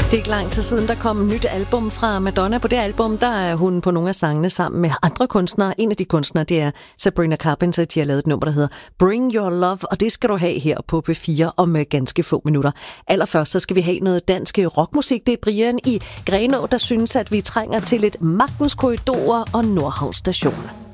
Det er ikke lang tid siden, der kom et nyt album fra Madonna. På det album, der er hun på nogle af sangene sammen med andre kunstnere. En af de kunstnere, det er Sabrina Carpenter. De har lavet et nummer, der hedder Bring Your Love, og det skal du have her på P4 om ganske få minutter. Allerførst så skal vi have noget dansk rockmusik. Det er Brian i Grenaa, der synes, at vi trænger til lidt Magtens Korridorer og Nordhavn Station.